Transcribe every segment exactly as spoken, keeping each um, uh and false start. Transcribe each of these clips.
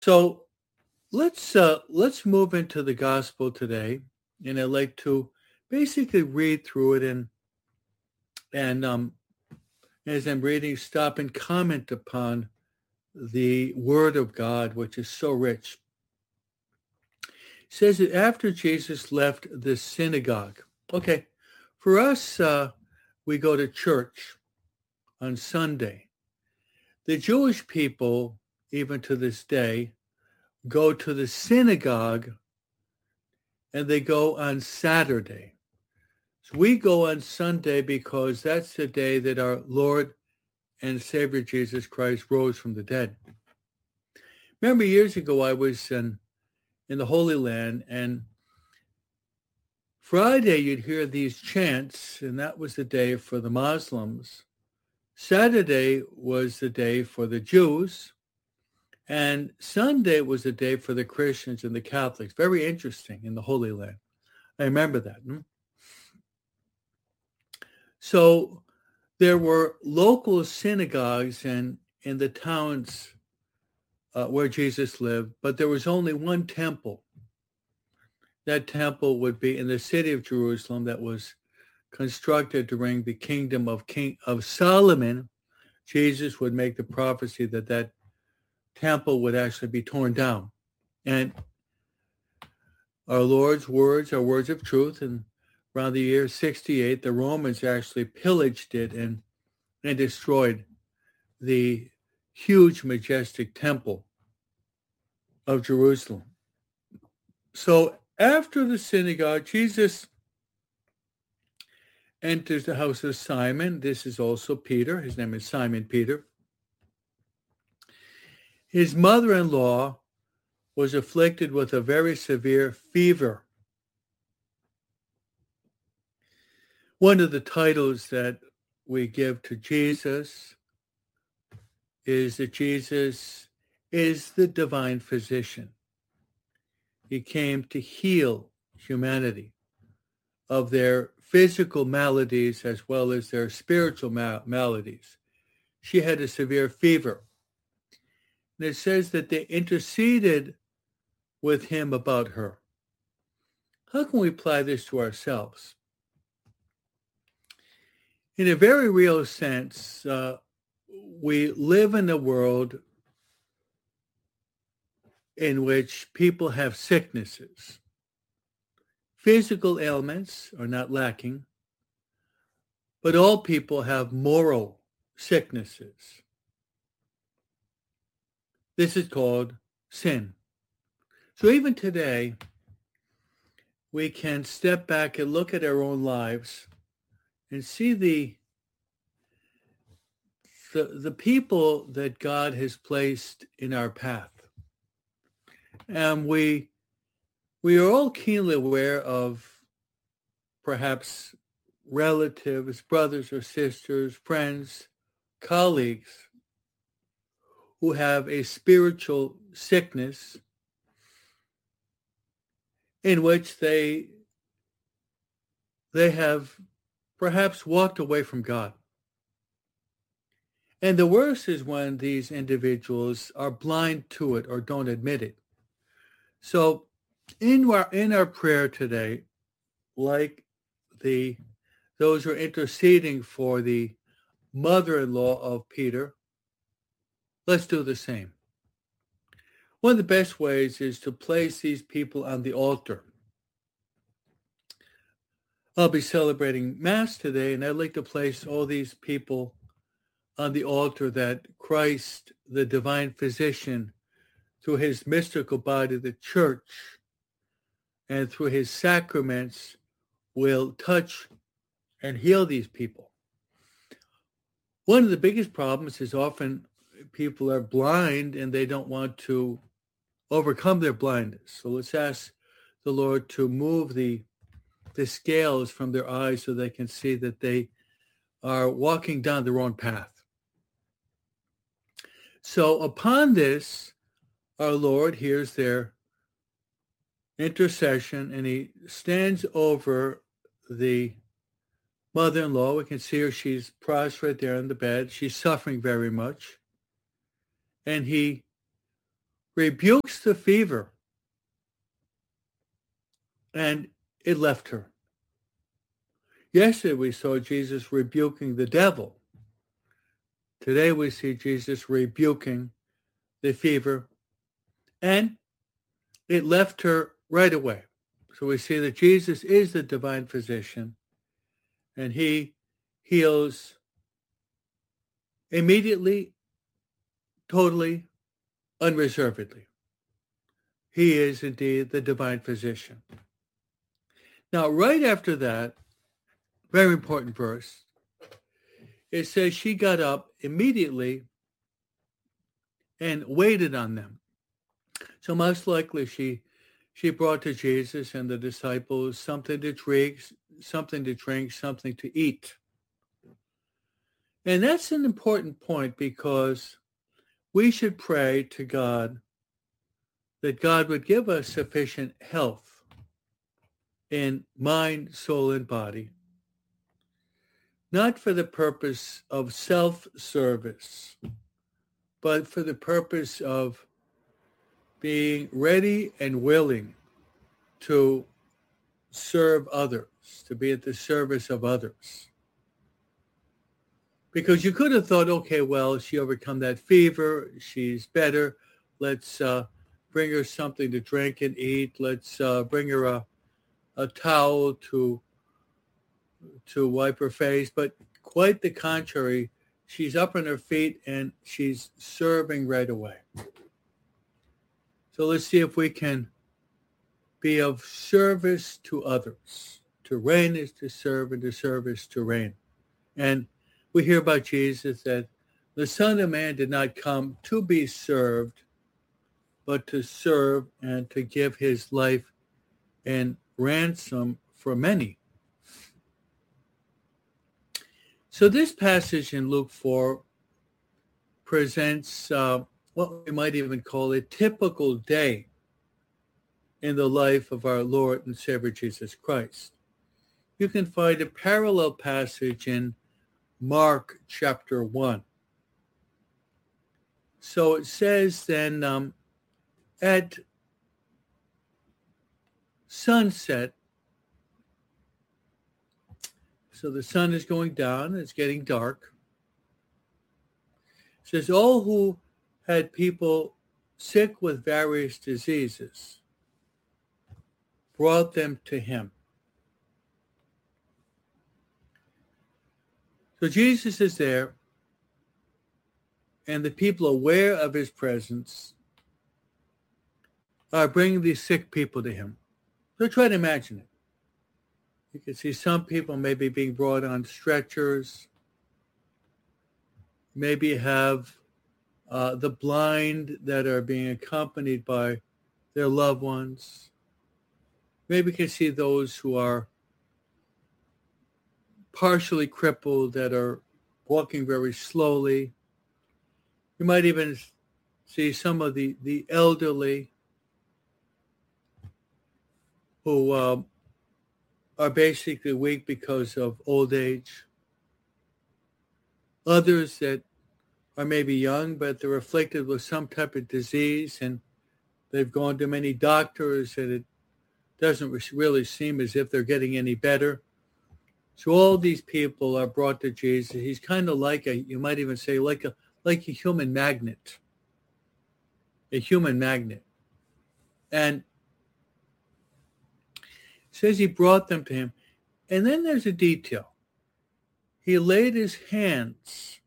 So let's uh, let's move into the gospel today, and I'd like to basically read through it and and um, as I'm reading, stop and comment upon the Word of God, which is so rich. It says that after Jesus left the synagogue, okay, for us, uh, we go to church on Sunday. The Jewish people, even to this day, go to the synagogue and they go on Saturday. So we go on Sunday because that's the day that our Lord and Savior Jesus Christ rose from the dead. Remember years ago I was in, in the Holy Land, and Friday you'd hear these chants, and that was the day for the Muslims. Saturday was the day for the Jews, and Sunday was the day for the Christians and the Catholics. Very interesting in the Holy Land. I remember that. Hmm? So there were local synagogues in, in the towns uh, where Jesus lived, but there was only one temple. That temple would be in the city of Jerusalem that was constructed during the kingdom of King of Solomon. Jesus would make the prophecy that that temple would actually be torn down. And our Lord's words are words of truth. And around the year sixty-eight, the Romans actually pillaged it and, and destroyed the huge, majestic temple of Jerusalem. So after the synagogue, Jesus enters the house of Simon. This is also Peter. His name is Simon Peter. His mother-in-law was afflicted with a very severe fever. One of the titles that we give to Jesus is that Jesus is the divine physician. He came to heal humanity of their physical maladies as well as their spiritual mal- maladies. She had a severe fever. And it says that they interceded with him about her. How can we apply this to ourselves? In a very real sense, uh, we live in a world in which people have sicknesses. Physical ailments are not lacking, but all people have moral sicknesses. This is called sin. So even today, we can step back and look at our own lives and see the, the, the people that God has placed in our path. And we, we are all keenly aware of perhaps relatives, brothers or sisters, friends, colleagues who have a spiritual sickness in which they they have perhaps walked away from God. And the worst is when these individuals are blind to it or don't admit it. So in our in our prayer today, like the those who are interceding for the mother-in-law of Peter, let's do the same. One of the best ways is to place these people on the altar. I'll be celebrating Mass today, and I'd like to place all these people on the altar that Christ, the divine physician, through his mystical body, the church, and through his sacraments, will touch and heal these people. One of the biggest problems is often people are blind and they don't want to overcome their blindness. So let's ask the Lord to move the the scales from their eyes so they can see that they are walking down the wrong path. So upon this, our Lord hears their intercession and he stands over the mother-in-law. We can see her. She's prostrate there in the bed. She's suffering very much. And he rebukes the fever, and it left her. Yesterday we saw Jesus rebuking the devil. Today we see Jesus rebuking the fever, and it left her right away. So we see that Jesus is the divine physician, and he heals immediately, totally, unreservedly. He is indeed the divine physician. Now, right after that, very important verse, it says she got up immediately and waited on them. So most likely she she brought to Jesus and the disciples something to drink, something to drink, something to eat. And that's an important point, because we should pray to God that God would give us sufficient health in mind, soul, and body, not for the purpose of self-service, but for the purpose of being ready and willing to serve others, to be at the service of others. Because you could have thought, okay, well, she overcome that fever, she's better, let's uh, bring her something to drink and eat, let's uh, bring her a, a towel to, to wipe her face. But quite the contrary, she's up on her feet and she's serving right away. So let's see if we can be of service to others. To reign is to serve, and to serve is to reign. And we hear about Jesus that the Son of Man did not come to be served, but to serve and to give his life in ransom for many. So this passage in Luke four presents uh, what we might even call a typical day in the life of our Lord and Savior Jesus Christ. You can find a parallel passage in Mark chapter one. So it says then, um, at sunset, so the sun is going down, it's getting dark. It says, all who had people sick with various diseases brought them to him. So Jesus is there, and the people aware of his presence are bringing these sick people to him. So try to imagine it. You can see some people maybe being brought on stretchers, maybe have uh, the blind that are being accompanied by their loved ones. Maybe you can see those who are partially crippled that are walking very slowly. You might even see some of the, the elderly who uh, are basically weak because of old age. Others that are maybe young, but they're afflicted with some type of disease, and they've gone to many doctors, and it doesn't really seem as if they're getting any better. So all these people are brought to Jesus. He's kind of like a, you might even say, like a like a human magnet. A human magnet. And it says he brought them to him. And then there's a detail. He laid his hands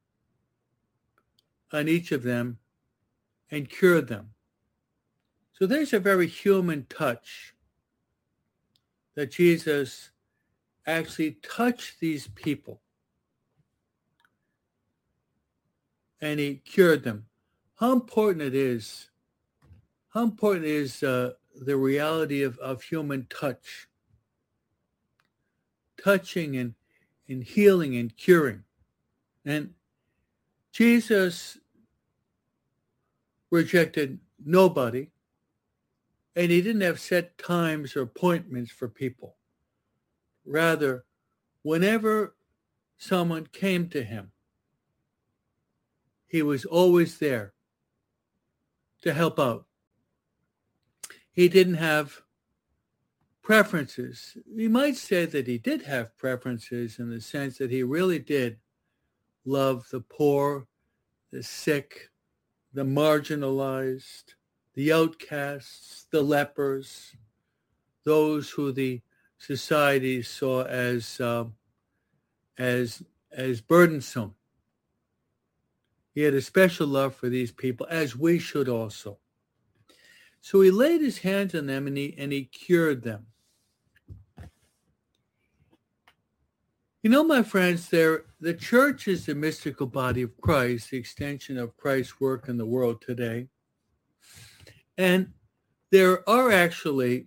on each of them and cured them. So there's a very human touch that Jesus actually touched these people and he cured them. How important it is, how important is uh, the reality of, of human touch, touching and, and healing and curing. And Jesus rejected nobody, and he didn't have set times or appointments for people. Rather, whenever someone came to him, he was always there to help out. He didn't have preferences. We might say that he did have preferences in the sense that he really did love the poor, the sick, the marginalized, the outcasts, the lepers, those who the society saw as uh, as as burdensome. He had a special love for these people, as we should also. So he laid his hands on them and he and he cured them. You know, my friends, there the church is the mystical body of Christ, the extension of Christ's work in the world today. And there are actually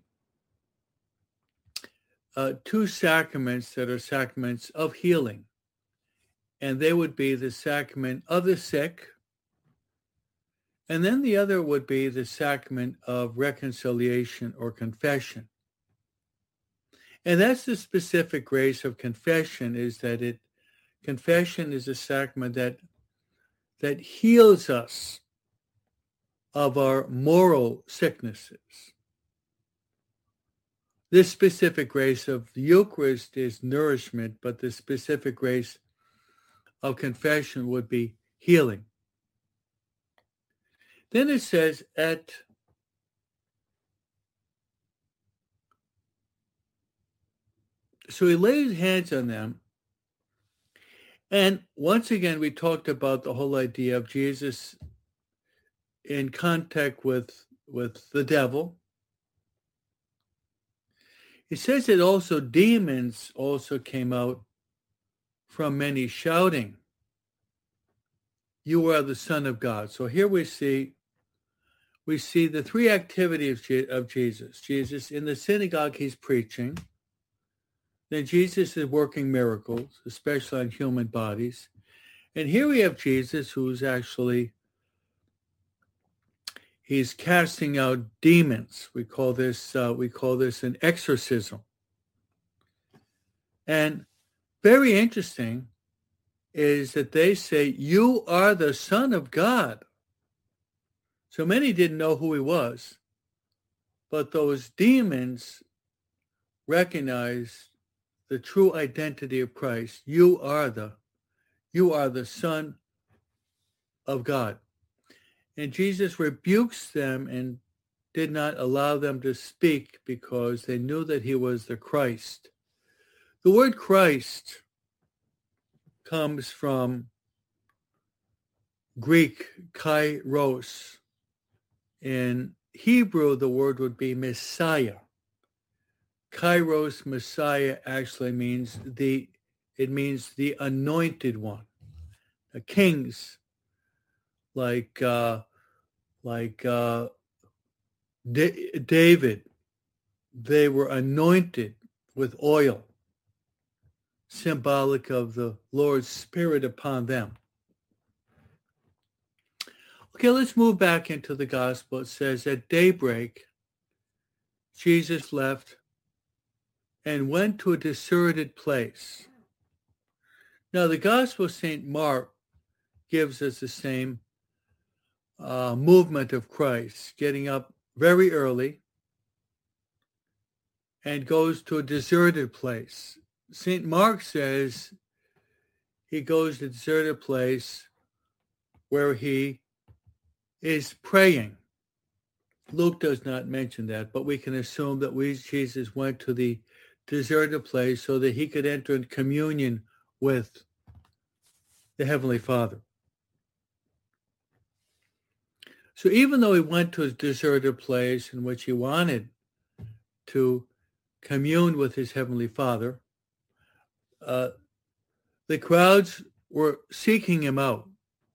uh, two sacraments that are sacraments of healing. And they would be the sacrament of the sick, and then the other would be the sacrament of reconciliation or confession. And that's the specific grace of confession, is that it confession is a sacrament that that heals us of our moral sicknesses. This specific grace of the Eucharist is nourishment, but the specific grace of confession would be healing. Then it says at so he laid his hands on them. And once again, we talked about the whole idea of Jesus in contact with, with the devil. It says that also demons also came out from many, shouting, "You are the Son of God." So here we see we see the three activities of Jesus. Jesus in the synagogue, he's preaching. Then Jesus is working miracles, especially on human bodies. And here we have Jesus who's actually, he's casting out demons. We call this, uh, we call this an exorcism. And very interesting is that they say, "You are the Son of God." So many didn't know who he was, but those demons recognized the true identity of Christ. You are the, you are the Son of God. And Jesus rebukes them and did not allow them to speak because they knew that he was the Christ. The word Christ comes from Greek kairos. In Hebrew, the word would be Messiah. Kairos, Messiah, actually means the, it means the anointed one. The kings, like uh, like uh, D- David, they were anointed with oil, symbolic of the Lord's Spirit upon them. Okay, let's move back into the gospel. It says, at daybreak, Jesus left and went to a deserted place. Now, the Gospel of Saint Mark gives us the same uh, movement of Christ, getting up very early and goes to a deserted place. Saint Mark says he goes to a deserted place where he is praying. Luke does not mention that, but we can assume that we, Jesus went to the deserted place so that he could enter in communion with the Heavenly Father. So even though he went to a deserted place in which he wanted to commune with his Heavenly Father, uh, the crowds were seeking him out.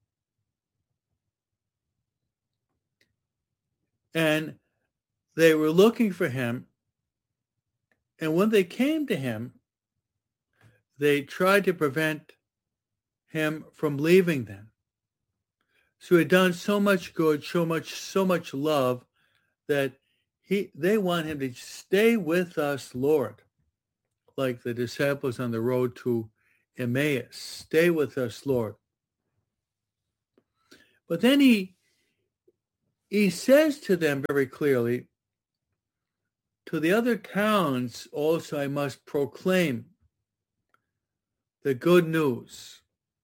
And they were looking for him. And when they came to him, they tried to prevent him from leaving them. So he had done so much good, so much, so much love that he they want him to stay with us, Lord, like the disciples on the road to Emmaus. Stay with us, Lord. But then he he says to them very clearly, to the other towns also I must proclaim the good news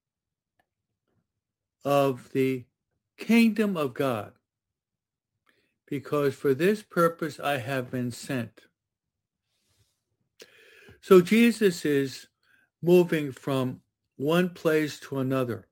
of the kingdom of God, because for this purpose I have been sent. So Jesus is moving from one place to another.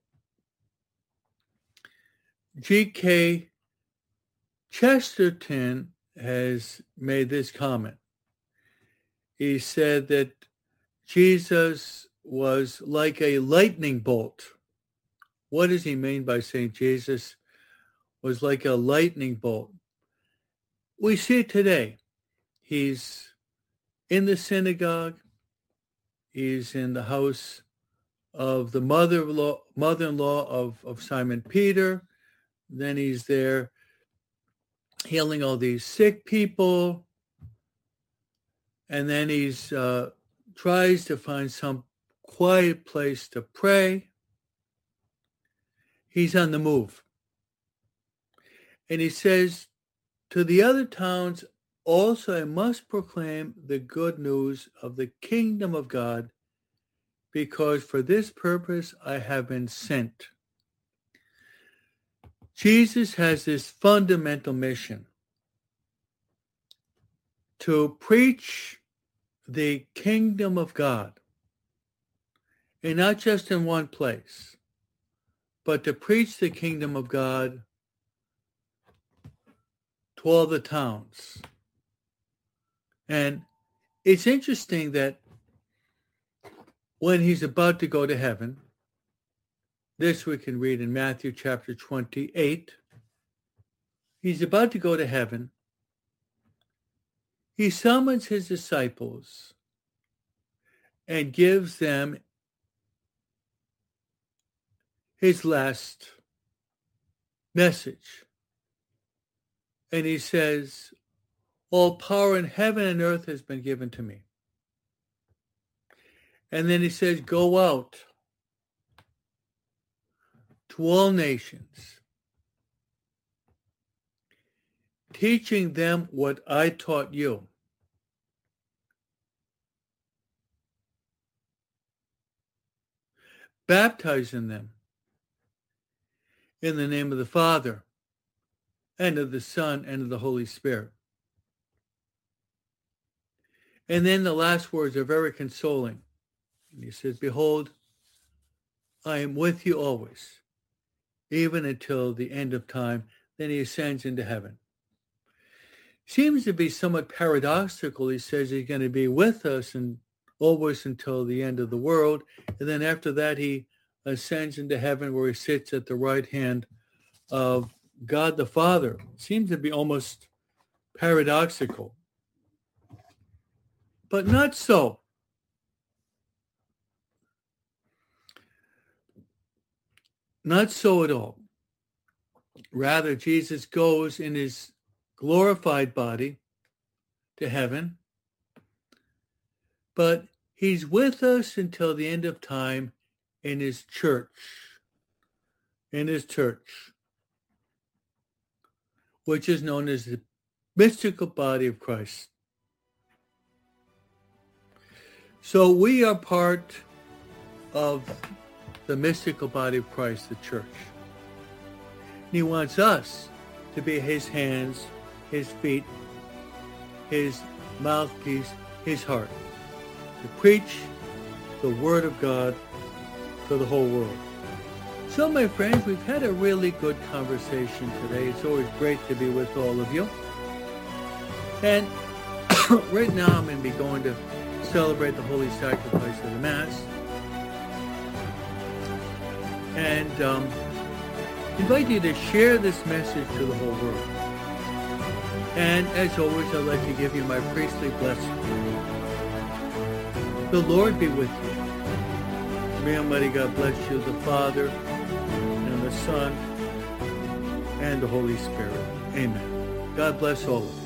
G K Chesterton has made this comment. He said that Jesus was like a lightning bolt. What does he mean by saying Jesus was like a lightning bolt? We see it today. He's in the synagogue. He's in the house of the mother-in-law, mother-in-law of, of Simon Peter. Then he's there healing all these sick people. And then he's uh, tries to find some quiet place to pray. He's on the move. And he says, to the other towns also I must proclaim the good news of the kingdom of God, because for this purpose I have been sent. Jesus has this fundamental mission to preach the kingdom of God, and not just in one place, but to preach the kingdom of God to all the towns. And it's interesting that when he's about to go to heaven, this we can read in Matthew chapter twenty-eight, he's about to go to heaven. He summons his disciples and gives them his last message. And he says, all power in heaven and earth has been given to me. And then he says, go out to all nations, teaching them what I taught you. Baptizing them in the name of the Father and of the Son and of the Holy Spirit. And then the last words are very consoling. And he says, behold, I am with you always, even until the end of time. Then he ascends into heaven. Seems to be somewhat paradoxical. He says he's going to be with us and always until the end of the world. And then after that, he ascends into heaven where he sits at the right hand of God the Father. Seems to be almost paradoxical. But not so. Not so at all. Rather, Jesus goes in his glorified body to heaven, but he's with us until the end of time in his church, in his church, which is known as the mystical body of Christ. So we are part of the mystical body of Christ, the church. And he wants us to be his hands, his feet, his mouthpiece, his heart, to preach the word of God to the whole world. So, my friends, we've had a really good conversation today. It's always great to be with all of you. And right now I'm going to be going to celebrate the Holy Sacrifice of the Mass. And um, invite you to share this message to the whole world. And as always, I'd like to give you my priestly blessing. The Lord be with you. May Almighty God bless you, the Father, and the Son, and the Holy Spirit. Amen. God bless all of you.